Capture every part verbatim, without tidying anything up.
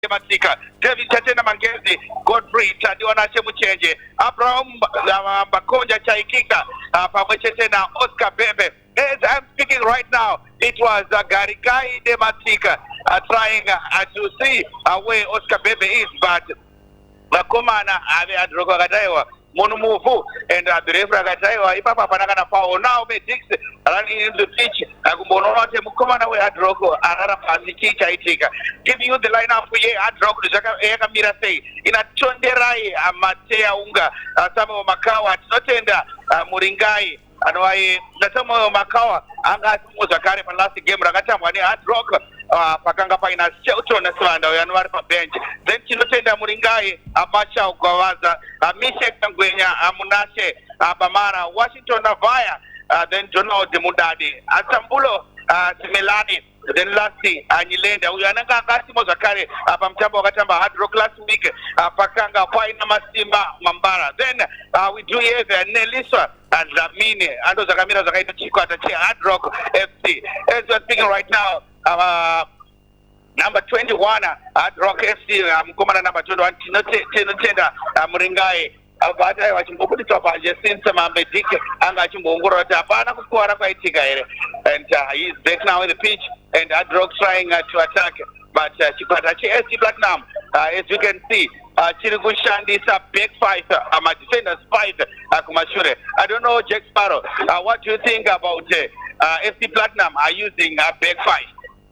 Matika, David Chatena Mangezi, Godfrey Chadiona Chemuchenje, Abraham Bakonja Chaikika, Pamweche tena Oscar Bebe. As I'm speaking right now, it was uh, Garigai de Matika uh, trying uh, to see uh, where Oscar Bebe is, but Bakomana Ave Adrogo Gadaiwa. Monumuvu and uh, the Reverend Gataiwa, Ipapa Panagana Pao, now me Dix running in the pitch, Agumonote Mukomana, we had Rogo, Arara Pasiki Chaitika. Giving you the lineup for ye at Rogo, Eka Mirase, in a Chonderai, Matea Unga, Samo Makawa, Notenda, Muringai, and why Natamo Makawa, Anga Muzakari from last game, Ragata, when he had Rogo. Uh, Pakanga Paina Shelto Naslanda, Yanuarpa bench. Then Chinotenda Muringai, Abacha Gawaza, Mishek Tanguenya, Amunashe, Abamara, Washington Navaya, uh, then Jono de Mudadi, Asambulo, uh, Simelani, then Lasti, Anilenda, Uyananga Kasimo Zakari, Abamtabo Gatamba, Hadrock last week, uh, Pakanga Paina Masimba, Mambara. Then uh, we do here the Nelisa and Lamine, Ando Zagamira Zakaita Chico at the Hadrock F C. As we're speaking right now, Uh, number twenty-one at Rock F C, um, Commander number twenty-one, Tinotenda, Muringai, Abata, Wachimbuku Topa, Jacinta Mambedik, and Achimbungura Tapana Kuara Tigaire. And uh, he's back now in the pitch, and at Rock trying uh, to attack. But uh, Chipatachi S C Blacknam, uh, as you can see, uh, Chirigushandi is a big fighter, I'm a defender's fighter, Akumashure. I don't know, Jack Sparrow, uh, what do you think about uh, uh, F C Platinum are using a big fight?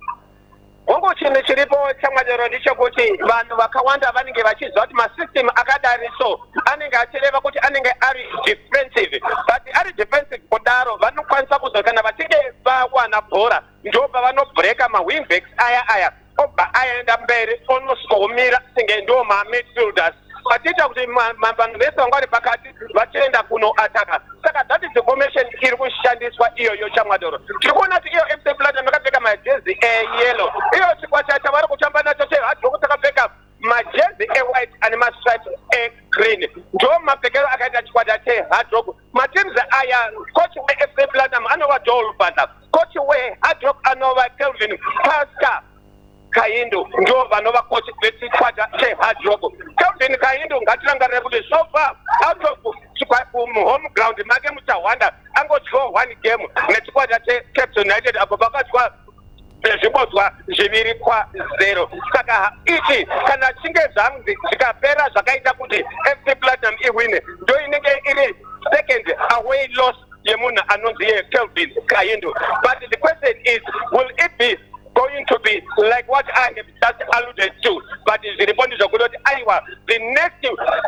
Ongo chine chiripo chama jorodicho kuti vanhu vakawanda vanenge vachizwa kuti masystem akadari so anenge achireva kuti anenge ari defensive, but ari defensive kudaro vanokwanisa kuzo kana vachide vawana bhora ndopa vanobreaka mawingbacks aya aya obva aenda mberi onosomira senge ndo mamidfielders vatita kuti vanhu vese vanga vari pakati vachienda kuno ataka. Saka that is the formation iri kushandiswa iyoyo chamwadoro. Tiri kuona kuti iyo F C Platinum yakapfeka majezi eyellow. Iyo chikwata chavari kutamba nacho cheHardrock takapfeka majezi ewhite ane mastripes egreen. Ndo mapfekero akaita chikwata cheHardrock. Mateams aya coach weF C Platinum anova Joel Butler, coach weHardrock anova Kelvin Pascal Kaindo, ndo vanova coach vechikwata cheHardrock. Kelvin Kaindo ngatirangarire kuti so far out of home ground make muchawanda angodyiwa one game nechikwata cheCape United apo pakadyiwa zvibodzwa zviviri kwa zero. Saka ichi kana chinge zvanzi zvikapera zvakaita kuti F C Platinum iwine ndo inenge iri second away loss yemunhu anonzi yeKelvin Kaindo. But the question is, will it be going to be like what I have just alluded to? But the response is good. Iowa, the next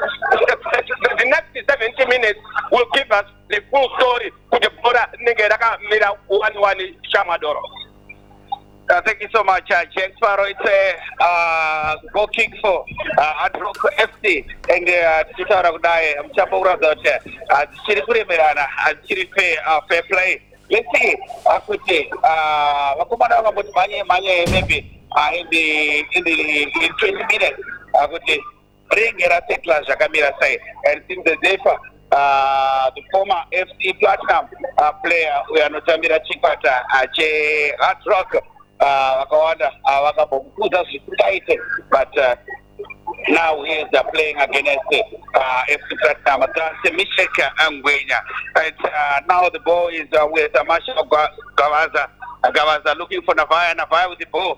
the next seventy minutes will give us the full story to the border Nigeraka Mira one one Chamadoro. Uh, thank you so much, uh, Jack Sparrow. It's a uh, goal kick for uh, Hadrock F C and the Chitara Gudai, Chapura, uh, Chiripuri Mirana, and Chiripe fair play. Let's see, Akuti, uh, Wakumana about Manya, Manya, maybe uh, in the in the in twenty minutes, Akuti, bring Gerate class, Jakamira say, and since the Defa, uh, the former F C Platinum uh, player, we are not Tamira Chipata, uh, J. Hadrock, uh, Wakawanda, uh, Wakabukuza, but uh, now he is uh, playing against uh, F C Platinum, Mishek Angwenya. And uh, now the ball is uh, with uh, Marshall Gawaza. Gawaza looking for Navaya, Navaya with the ball.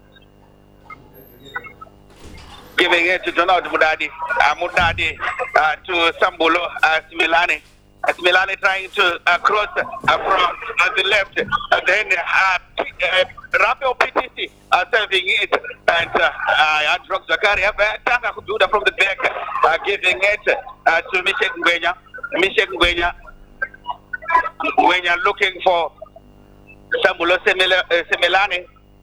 Giving it to Donald Mudadi, uh, Mudadi uh, to Sambulo, uh, Similani. Uh, Similani trying to uh, cross uh, from uh, the left. And then uh, uh, Rafael P T C uh, serving it. And uh, uh, Hadrock Zakaria Tanga Kubuda from the back, uh, giving it uh, to Mishek Ngwenya. Mishek Ngwenya. Ngwenya looking for Sambulo Similani.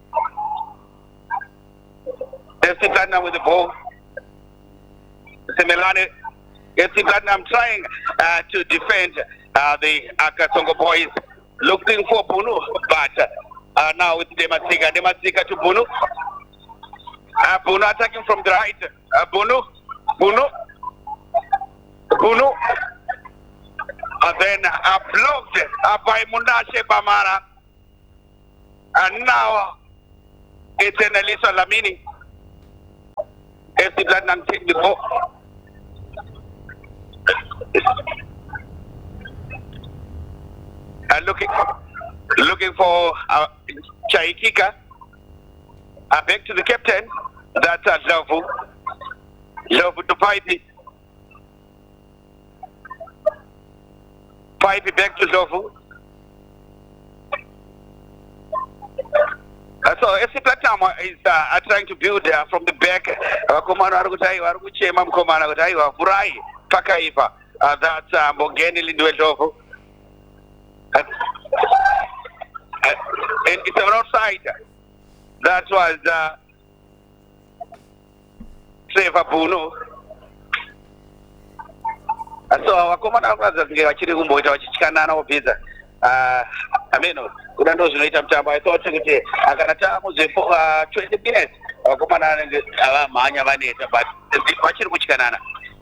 F C Platinum with the ball. Similani. F C Platinum trying uh, to defend uh, the Akasongo boys. Looking for Bunu, but uh, now it's Demasika. Demasika to Bunu. Uh, Bunu attacking from the right. Uh, Bunu. Bunu. Bunu. And then uh, blocked uh, by Munashe Bamara. And now it's an Elisa Lamini. C Platinum take the ball. Uh, looking, looking for uh, Chaikika. Uh, back to the captain. That's uh, Lovu. Lovu to Pipey. Pipey back to Lovu. Uh, so S C Platinum is uh, trying to build uh, from the back. Komana arukutaiwa arukuchema mkomana kutaiwa furai pakaipa. Uh, that's uh, Mogeni Lindwe Lovu. Uh, uh, and it's an outside. That was uh, Trevor Bunu. Uh, so wakomana brothers wachiri kumboita wachichikana nawo pizza. Uh, ameno kudando zvinoita mutambo. I thought kuti akanata muzepo uh, twenty minutes wakomana anenge avamhanya vaneta but vachiri kuchikana.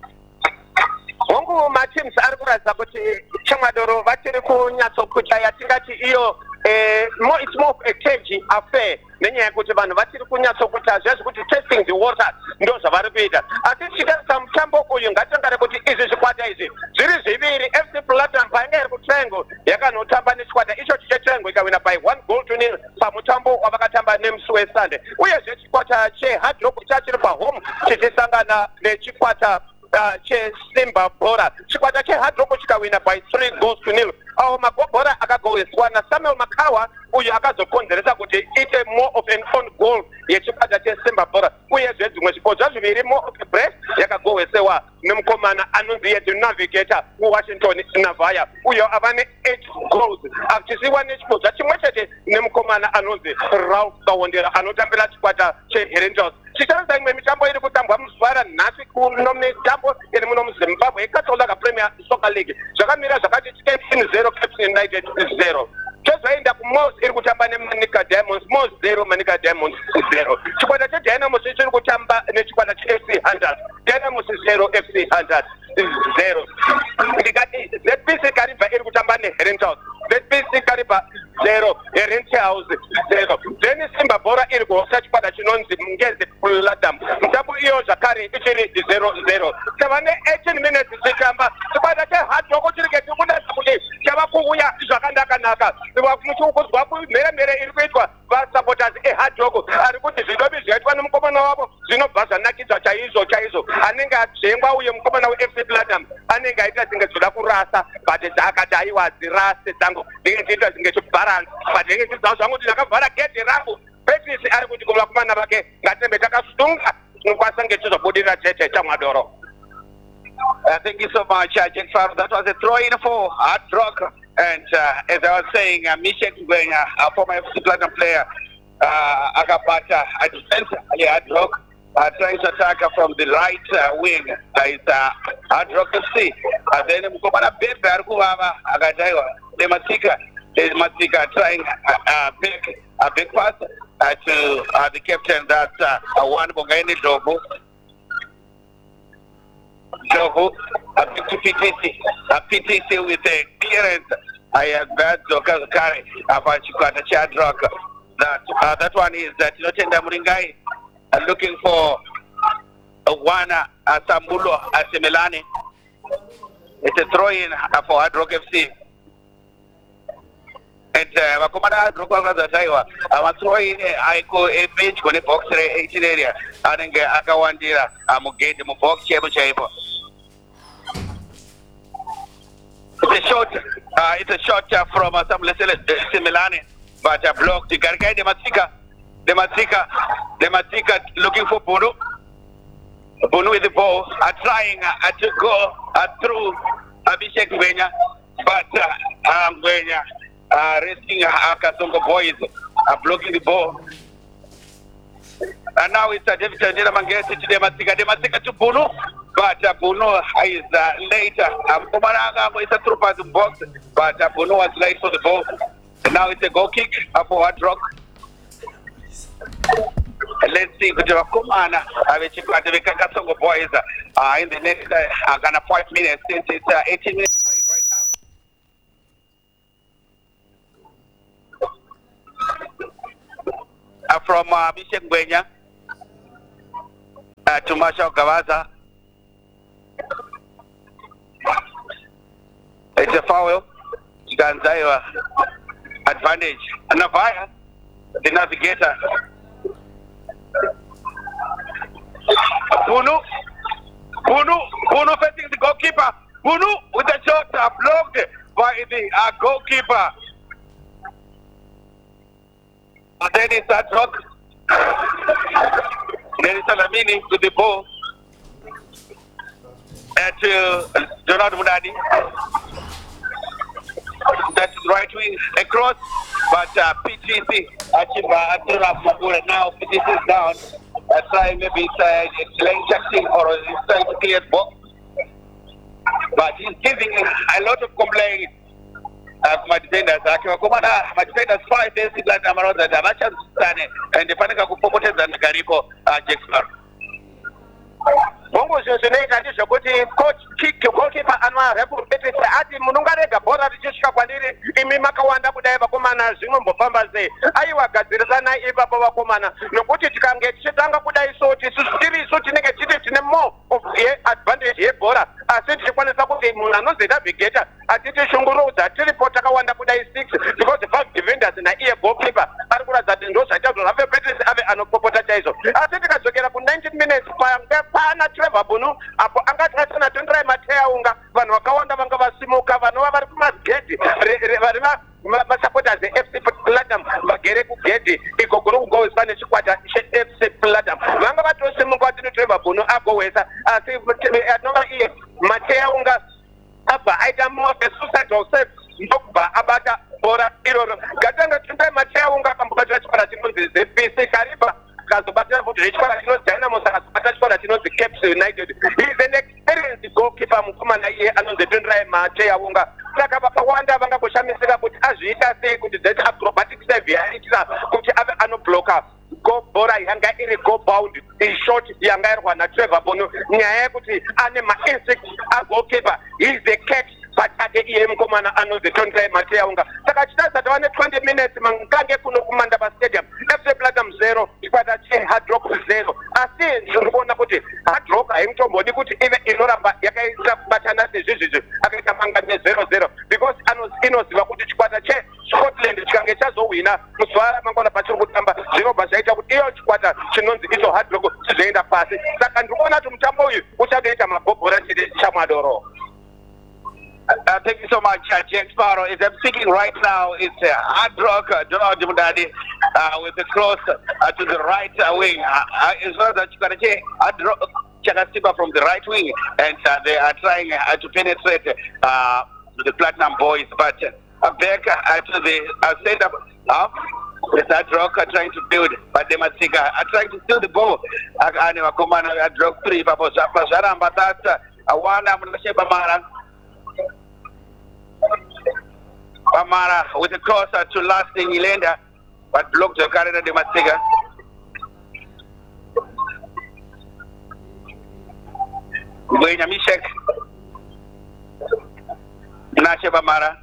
Hongu mateams ari kuratidza kuti Chamwadoro vachiri kunyatsokuta yatingati iyo eh, more, it's more a cage affair nenyaya yekuti vanhu vachiri kunyatsokuta zvezvekuti testing the waters ndo zvavari kuita. Asi tichitarisa mutambo uyu ngatitangare kuti izvi zvikwata izvi zviri zviviri. F C Platinum painge iri kuTriangle yakanotamba nechikwata icho cheTriangle ikawina by one goal to nil pamutambo wavakatamba nemusi weSunday. Uyezve chikwata cheHard Rock chachiri pahome chichisangana nechikwata Uh, che Simba Bora. Chikwata che Hard Rock chikawina by three goals to nil. Aho magobora akagoweswa na Samuel Makawa uyu akazokonzeresa kuti ite more of an own goal yechikwata che Simba Bora. Uyezve dzimwe zvipodzwa zviviri more of a break yakagowesewa nemukomana anonzi yedu navigator kuWashington Navaya. Uyo avane eight goals. Achisiwa nechipodzwa chimwe chete nemukomana anonzi Ralph Kawondera anotambira chikwata che Herentals. Chitarisa imwe mitambo iri kutambwa muzvara nhasi kuno mitambo iri muno muZimbabwe ikatolaka Premier Soccer League. Zvakamira zvakati Chicken zero Cape United zero. Tozoenda kuMos iri kutamba neManika Diamonds, Mos zero Manika Diamonds zero. Chikwata cheDynamos chiri kutamba nechikwata cheF C Hunters. Dynamos zero F C Hunters zero. Ndikati Z P C Kariba iri kutamba neHerentals. Z P C Kariba zero, Herentals zero. Then Simba Bora iri kuhosa chikwata chinonzi Mungezi Platinum. Mutambo iyo zvakare ichiri zero zero. Sevane eighteen minutes zvikamba chikwata cheHard Rock chiri kuda kuti chava kuuya zvakanaka. Muchikudzwa kumhere mhere iri kuitwa vasupporters eHard Rock ari kuti zvidobi zvaitwa nemukomana wavo zvinobva zvanakidza chaizvo chaizvo. Anenge adzvengwa uye mukomana weF C Platinum anenge aita zinge dzoda kurasa but dzakati aiwa dzirase dzangu ndinge ndiita zinge chibalance but ndinge ndizawo zvangu kuti ndakavhara gate rangu. Patrice ari kuti kuvakomana vake ngatembe takasunga tinokwanisa nge tizobudirira chete Chamwadoro. Uh, thank you so much, uh, Jack Farrow. That was a throw-in for Hard Rock. And uh, as I was saying, uh, Mishek Ngwenya, a former F C Platinum player, uh, Akapata, a defender, yeah, Hard Rock, uh, trying to attack from the right uh, wing. Uh, it's uh, Hard Rock F C. Uh, then Mukomana Bebe Arkuvava, Agadaiwa, Demasika, Demasika trying uh, uh, big, a big pass uh, to uh, the captain, that's uh, one Bongani Dobo. Jogo, a bit to P T C, a P T C with a clearance. I have bad Joker carry about Chikwata Chad Rock. That uh, that one is that Lotenda Muringai uh, looking for uh, one uh, Sambulo Asemelani. It's a throw in uh, for Hard Rock F C. And Wakomana Hard Rock Brother Taiwa, I was throwing I go a bench on a box eighteen area. I think Akawandira, I'm going to box chamber chamber. It's a shot, uh, it's a shot uh, from uh, some Similani, but uh, blocked. Gargai Demasika, Demasika, Demasika looking for Bunu. Bunu with the ball, uh, trying uh, to go uh, through Abhishek Ngwenya, but uh, Ngwenya uh, resting uh, Kasongo boys, uh, blocking the ball. And now it's a David Tandela Mangesi to Demasika, Demasika to Bunu. But uh, Bruno is uh, later. Um, it's a true pass box, but uh, Bruno was late for the ball. And now it's a goal kick uh, for Hard Rock. Let's see, but Kumana, I will check out the Kakasongo boys uh, in the next uh, gonna five minutes since it's uh, eighteen minutes right now. Uh, from uh, Mishek Ngwenya. Uh, uh, Tumasha Gavaza. It's a foul. Ganzayo advantage. Navaya, the navigator. Bunu, Bunu, Bunu facing the goalkeeper. Bunu with the shot uh, blocked by the uh, goalkeeper. And then it's that rock. There is Salamini with the ball. And to uh, Donald Mudadi. That's right wing across, but uh, P T C Achimba Atura Mabula now P T C is down. Uh, trying maybe it's, uh, it's laying taxing or he's trying to clear the box. But he's giving a lot of complaints uh, to my defenders. Akiwakomana, my defenders five days in Latin America, the Amachas Sane, and the Panica Kupotes and Garico uh, Jackson. Bongo zvinenge ndizvo kuti coach kick goalkeeper anwa repetisa ati munungarega bhora richisvika kwandiri imi makawanda kudai vakomana zvinombofamba sei aiwa gadzirisana ipapo vakomana nokuti tikange tichitanga kudai so tisu tiri isu tinenge titi tine more of advantage yebhora asi tichikwanisa kuti munhu anozoita vigeta atiti shungurudza tiripo takawanda kudai six because the five defenders naiye goalkeeper ari kuratidza kuti ndo zvaita kuti rapepetisa ave anopopota chaizvo asi tikadzokera ku nineteen minutes pana Trevor Bunu apo angatasana tondrai Matea unga vanhu vakawanda vanga vasimuka vanova vari kumagedhi vari masupporters eF C Platinum vagere kugedhi igogoro kugohweswa nechikwata cheF C Platinum vanga vatosimuka kuti Trevor Bunu agohwesa asi anova iye Matea unga abva aita more suicidal self ndokubva abata bhora iroro gatanga tondrai Matea unga akambobatira chikwata chinonzi P C Kariba kazobatira futi zvechikwata chinonzi Dynamo sakazobata chikwata chinonzi Caps United. He is an experienced goalkeeper mukomana iye anonzi Tondrai Matea unga saka vakawanda vangagoshamisika kuti azviita sei kuti that acrobatic save yaitira kuti ave anobloka go bhora yanga iri go bound ishort yanga irwa naTrevor Bunu nyaya yekuti ane ma-instinct agoalkeeper. He is the catch but ate iye mukomana anonzi Tondrai Matea unga saka chitasati vane twenty minutes mangange kuno kumandaba stadium F C Platinum zero chikwata cheHard Rock zero asi ndiri kuona kuti Hard Rock haimtombodi kuti ive inoramba yakaita kubatana sezvizvizvi akaita mangane zero zero because inoziva kuti chikwata cheScotland chikange chazohwina muzuva ramangwana pachiri kutamba zvinobva zvaita kuti iyo chikwata chinonzi icho Hard Rock chizoenda pasi saka ndiri kuona kuti mutambo uyu uchatoita mabhobhora chete chamwadoro. Uh, thank you so much, uh, James Sparrow. As I'm speaking right now, it's uh, Hard Rock, uh, Donald Mudadi, uh, with the cross uh, to the right uh, wing. Uh, uh, as well as Chikarache, Hard Rock, Chakasipa from the right wing, and uh, they are trying uh, to penetrate uh, the Platinum boys. But uh, back uh, to the uh, setup, uh, with Hard Rock uh, trying to build, but they must are uh, trying to steal the ball. And uh, command Hard Rock three, Papa Zara, but that's uh, one I'm going to say, Bamara. Bamara with a cross uh, to last in Ilenda, but blocked the Karina de Masiga. Gwenya Mishek, Nashe Bamara,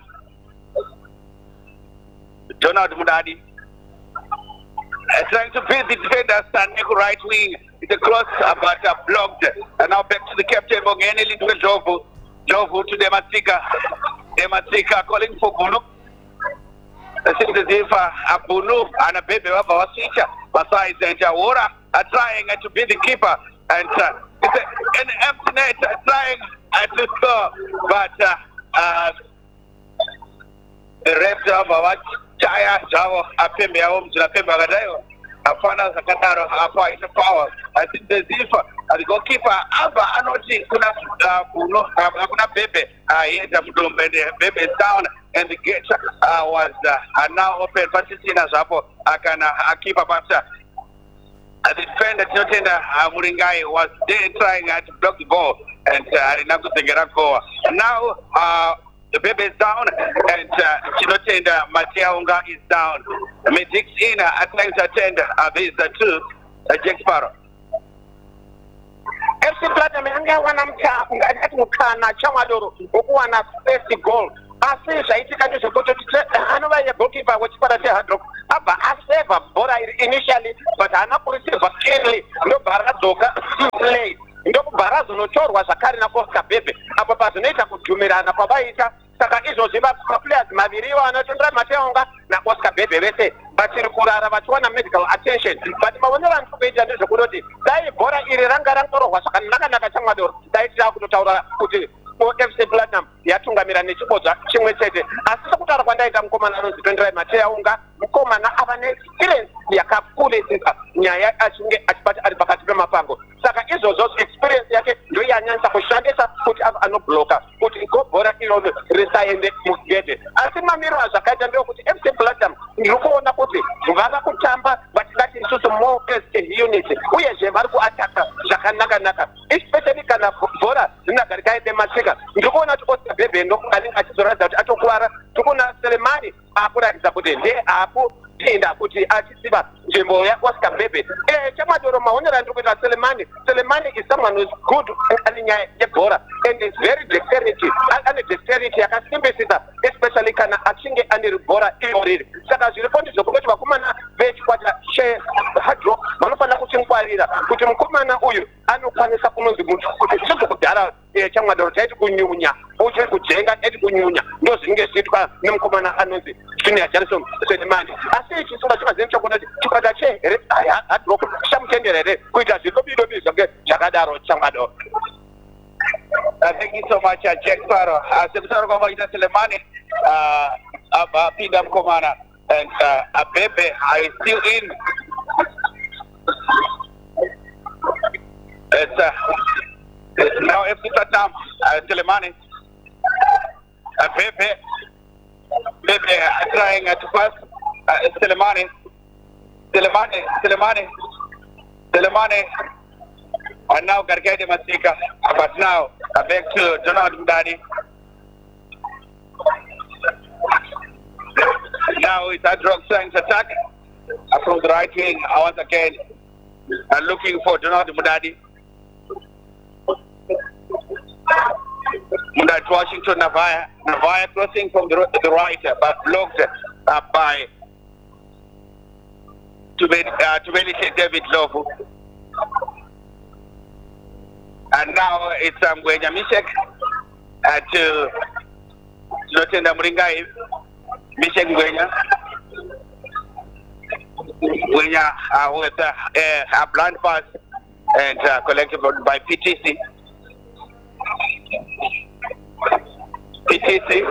Donald Mudadi, uh, trying to beat the defender, Saneku right wing, the cross uh, but uh, blocked. And now back to the captain, Bongeni Lidwe Jovu, Jovu to Demasika. Demasika calling for Bunu. I think the Zifa Abunu and a baby of our teacher, Masai Zenjawara, are trying to be the keeper. And uh, it's a, an empty net uh, trying uh, to score. But uh, uh, the rest of our Chaya, Java, Apemia, Homes, Apemia, Afana Zakataro, Apa is a power. I think the Zifa, the goalkeeper, Abba, Anoti, Kuna Bunu, Abuna Bebe, I Bebe is down, and the gate uh, was uh, now open. Patisina Zapo, Akana, Akipa Pasa. The defender, Totenda Muringai, was there trying uh, to block the ball, and Rinaku Tegerako. Now, uh, the baby is down, and uh, Chinotenda Matea Unga is down. Medix in uh, at times attend uh, these uh, two, uh, Jack Sparrow. F C Platinum anga wana mcha ngati mukana chamadoro okuwana first goal. Asi zvaitika ndezvekuti anova ye goalkeeper wechikwata cheHard Rock abva aseva bhora iri initially but haana kurisirwa cleanly ndobva rakadzoka play ndokubva razonotorwa zvakare naoscar bebe apo pazvinoita kudhumirana kwavaita saka izvozvi maplayers maviriwo anotondera mateonga naoscar bebe vese vachiri kurara vachiwana medical attention but maonero andiri kuita ndezvekunoti dai bhora iri ranga rangorohwa zvakanaka chamwadoro dai tiri kutotaura kuti F C Platinum yatungamira nechibodzwa chimwe chete asi sekutaura kwandaita mukomana anonzi Tonderai Mateaunga mukomana ava neexperience yakakurisisa nyaya achinge achibata ari pakati pemapango saka izvozvo experience yake ndio yanyanyisa kushandisa kuti ava anobloka kuti gobhora iroro risaende mugedhe asi mamiriro azvakaita ndeyekuti F C Platinum ndiri kuona kuti vava kutamba vatingati isusu more as a unit uyezve vari kuataka zvakanaka-naka especially kana bhora rinogari kaite matsika ndiri kuona kuti Oscar Bebe ndoanenge achizoratidza kuti atokuwara tiri kuona Selemani akuratidza kuti nde apo pinda kuti achisiva nzvimbo yaOscar Bebe eh chamadoro maonero andiri kuita Selemani Selemani is someone who is good ane nyaya yebhora and is very dexterity ane dexterity yakasimbisisa especially kana achinge ane bhora iroriri saka zviripo ndizvokunoti vakomana vechikwata chehard rock vanofanira kuchingwarira kuti mukomana uyu anokwanisa kunonzi muntu kuti zvizokudhara chamwadoro taiti kunyunya uchiri kujenga taiti kunyunya ndo zvinenge zviitwa nemukomana anonzi Junior Jackson Selemani asi ichi sura chimazeni chokunoti chikwata chehard rock chamutendera here kuita zvikobidobi zvake zvakadaro chamwadoro. Uh, thank you so much, uh, Jack Sparrow. Uh, Sekusaro kwamba ita Selemani, uh, uh, Pinda Mkomana, and uh, Abebe are still in. It's uh, now F C Platinum, uh, Selemani, Abebe, Bebe uh, trying uh, to pass uh, Selemani, Selemani, Selemani, Selemani. And now Gargade Masika, but now uh, back to Donald Mdadi. Now it's a drug science attack uh, from the right wing. Uh, once again, uh, looking for Donald Mdadi. Mdadi Washington Navaya. Navaya crossing from the, the right, uh, but blocked uh, by Tubeli David Lovu. And now it's um, Gwenya Mishek uh, to Lotenda Muringai, Mishek Gwenya. Gwenya uh, with uh, a blind pass and uh, collected by P T C. P T C.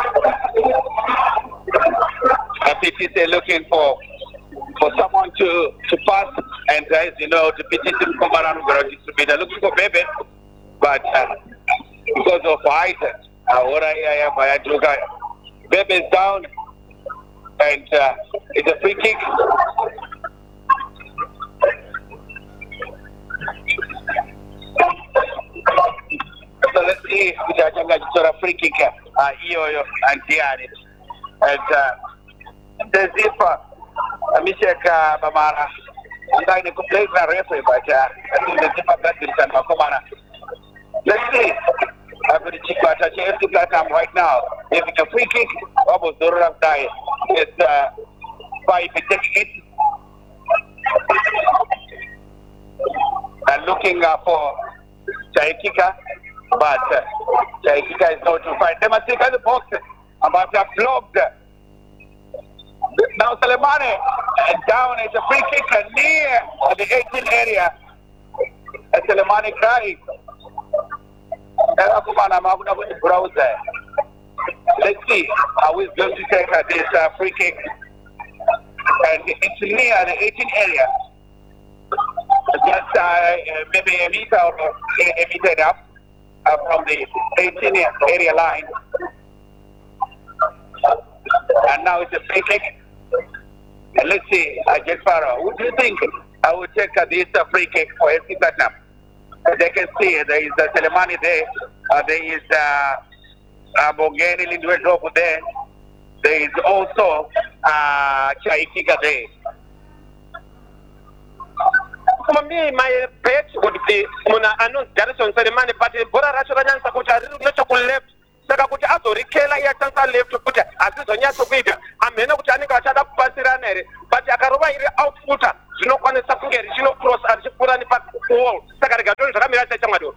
Uh, P T C looking for for someone to, to pass, and uh, as you know, the P T C come around distributor looking for Bebe, but uh, because of height, uh, what I am, I do guy, Bebe is down, and uh, it's a free kick. So let's see, which I think I saw a free kick, uh, Ioyo and Tiani, and uh, the Zipa. Mishek Bamara, I'm going to play the referee, but uh, I think the Zipa Badminton Makomana. Let's see. I'm going to check out the F C Platinum right now. If it's a free kick, almost the run die. It's uh, by taking it. And looking uh, for Chaikika, but uh, Chaikika is not to find. They must take out the box. About to blocked. Now Selemani uh, down, it's a free kick uh, near uh, the eighteen area. Uh, Selemani crying. Let's see how he's going to take uh, this uh, free kick. And it's near the eighteen area. Just uh, maybe a meter or a, a meter up uh, from the eighteen area line. And now it's a free kick. And let's see, uh, Jack Sparrow, what do you think? I would take uh, this uh, free kick for F C Platinum. As they can see, there is uh, Selemani there. Uh, there is uh, uh, Bongeni Lindwedropo there. There is also uh, Chaikika there. For me, my bet would be Muna Anons Garrison Selemani, but Bora Rasharan Sakota, not left. Saka kuti azorikela yatsanza left kuti azizonyatso kuita amene kuti anenge achada kupasirana ere but akarova iri outfooter zvinokwanisa kunge richino cross arichipfuura nepa wall saka rega Don't Ramira Chamado.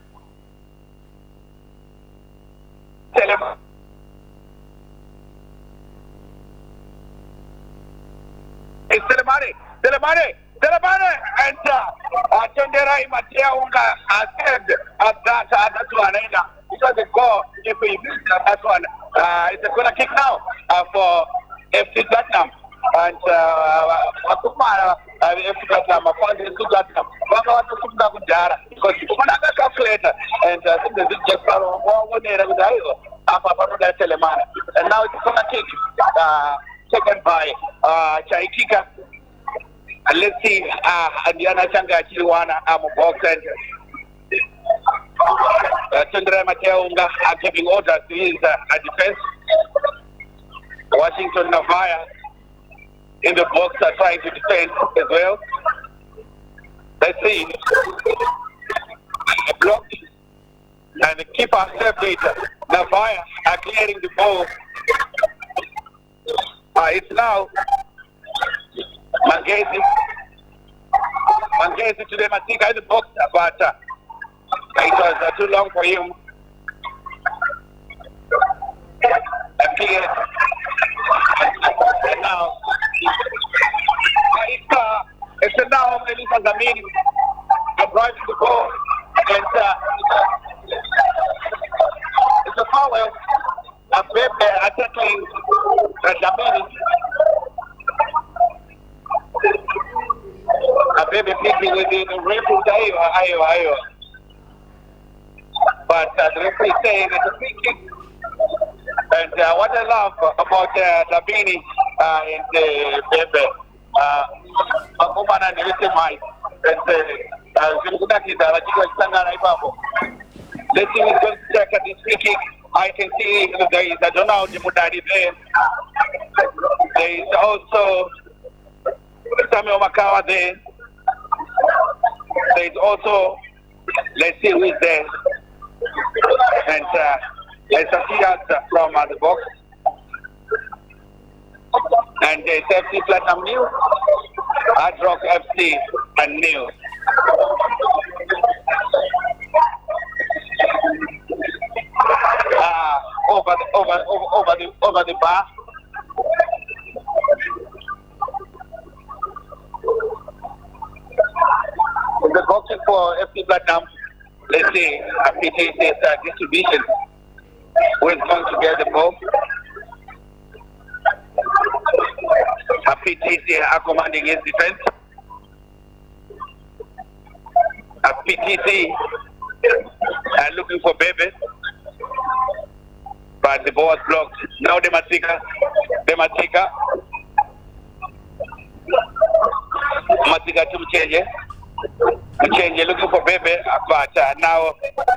It's Selemani, Selemani, Selemani, and uh, Chandera Mateunga said at that uh, that one. It was a goal. If we miss that one, uh, it's a corner kick now uh, for F C Platinum. And Akumara, F C Platinum, I found it to Platinum. Because you want to calculate, and I think this is just one day with the Selemani. And now it's a corner kick. Uh, Taken by uh, Chaikika. And let's see, uh, Adiana Changa Chiwana, I'm a box and uh, Chandra Mateunga are giving orders to his uh, defense. Washington Navaya in the box are trying to defend as well. Let's see. A block. And the keeper saved it. Navaya are clearing the ball. Uh, it's now Mangezi. Mangezi to the Matika in the box, but uh, it was uh, too long for him. And cleared. And now it's uh, it's uh, now Melissa Zamini driving the ball, and uh, it's a foul. A baby attacking Jamini. A baby picking within the referee. Ayo, ayo, ayo. But uh, the referee saying it's a free kick. And uh, what I love about uh, Jamini uh, in the baby, uh, Makumana Nivitimai, and uh, Zimkunaki, the Rajiva Sangara Ibapo. Let's see who's going to check at this free kick. I can see there is a Donald Mudadi there. There is also Samuel Makawa there. There is also, let's see who is there. And uh, let's see us from uh, the box. And there's F C Platinum New, Hard Rock F C and New. Uh, over the over over over the over the bar. The boxing for F C Platinum. Let's see, uh, P T C's uh, distribution. Who is going to get the ball? Uh, P T C are commanding his defense. Uh, P T C are looking for Bebe. But the ball was blocked. Now the Matika, the Matika, Matika to change it. Change it, looking for Bebe, but uh, now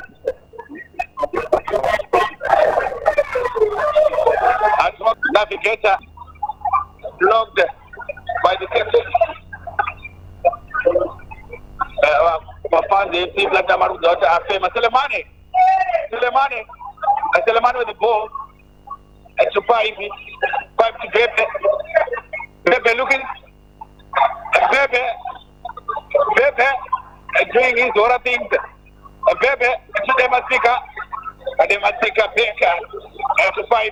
Navigator blocked by the captain. Uh, Mafande, people like Damaru daughter are famous. Selemani, Selemani. Selemani with the ball. And to five, five to Bebe. Bebe looking. Bebe. Bebe doing his other things. Bebe to the Masika. And the Masika Baker. And to five.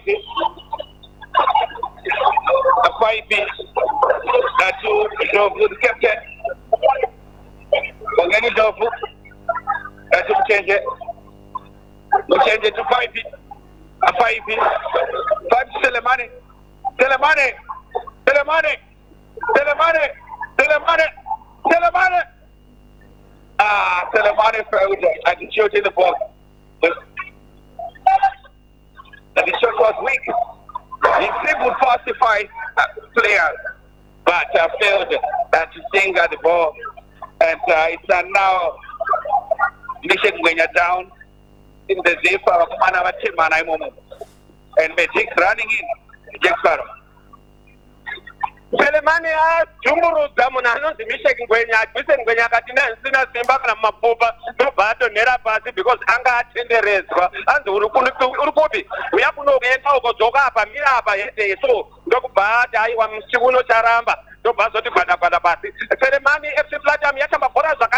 A five. That to the captain. Bongani Dofu. That's to change it. We change it to five feet. A five feet. Five Selemani. Selemani. Selemani. Selemani. Selemani. Selemani. Ah, Selemani failed and the shot in the box. And the shot was weak. He would falsify uh, players, but uh, failed uh, to sing at the ball. And uh, it's uh, now Mission Gwenya down in the day for Kumana Chimana moment. And Magic running in Jack Sparrow. Selemani a Jumuru Damuna, no, the Mission Gwenya, Mission Gwenya Katina, and Sina Simba and Mapuba, no Bato Nera Party because Anga in the race, and the Urukubi. We have no get over Joga, Pamira, so Dog Bad, I want Siguno Charamba, no Bazo de Badabadabati. Selemani, F C Platinum, Yatama Boraza,